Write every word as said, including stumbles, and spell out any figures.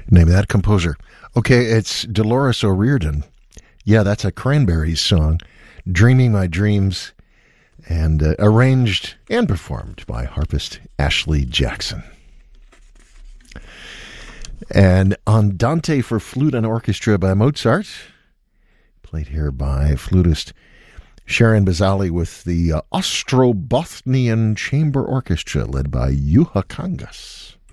Name of that composer. Okay, it's Dolores O'Riordan. Yeah, that's a Cranberries song, Dreaming My Dreams, and uh, arranged and performed by harpist Ashley Jackson. And Andante for Flute and Orchestra by Mozart, played here by flutist Sharon Bazali with the uh, Ostrobothnian Chamber Orchestra led by Juha Kangas.